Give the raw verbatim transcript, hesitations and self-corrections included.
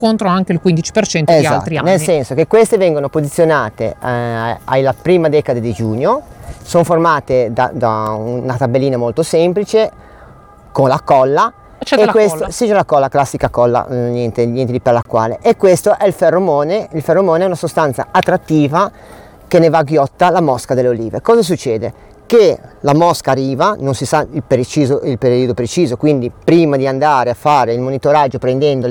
contro anche il quindici per cento esatto, di altri anni. Nel senso che queste vengono posizionate eh, alla prima decade di giugno, sono formate da, da una tabellina molto semplice con la colla. C'è E della questo, colla. sì, c'è la colla, classica colla, niente, niente di perlacquale. E questo è il feromone. Il feromone è una sostanza attrattiva che ne va ghiotta la mosca delle olive. Cosa succede? Che la mosca arriva, non si sa il, preciso, il periodo preciso, quindi prima di andare a fare il monitoraggio prendendo